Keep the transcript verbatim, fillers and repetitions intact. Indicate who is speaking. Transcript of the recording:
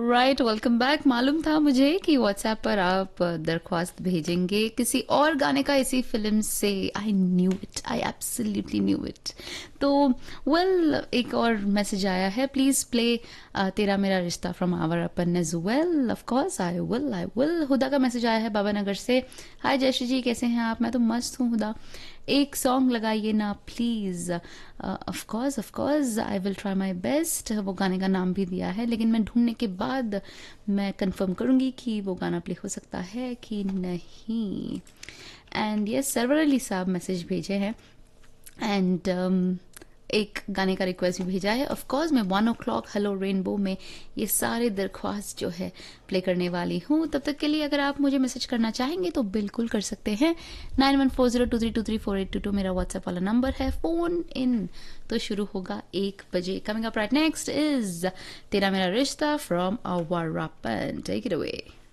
Speaker 1: Right, welcome back. मालूम था मुझे कि व्हाट्सएप पर आप दरख्वास्त भेजेंगे किसी और गाने का इसी फिल्म से। I knew it, I absolutely knew it. तो वेल well, एक और मैसेज आया है, प्लीज प्ले तेरा मेरा रिश्ता from our upon as well. Of course I will I will. हुदा का मैसेज आया है बाबा नगर से। हाय जयश्री जी, कैसे हैं आप? मैं तो मस्त हूँ हुदा। एक सॉन्ग लगाइए ना please. Of course of course I will try my best. वो गाने का नाम भी दिया है, लेकिन मैं ढूंढने के बाद मैं कंफर्म करूंगी कि वो गाना प्ले हो सकता है कि नहीं। एंड यस, सरवर अली साहब मैसेज भेजे हैं एंड एक गाने का रिक्वेस्ट भी भेजा है। ऑफ कोर्स मैं वन ओ क्लॉक हेलो रेनबो में ये सारे दरख्वास्त जो है प्ले करने वाली हूँ। तब तक के लिए अगर आप मुझे मैसेज करना चाहेंगे तो बिल्कुल कर सकते हैं। Nine one four zero to three to three four eight to to मेरा व्हाट्सएप वाला नंबर है। फोन इन तो शुरू होगा एक बजे। Coming up right next is तेरा मेरा रिश्ता from our upon. Take it away.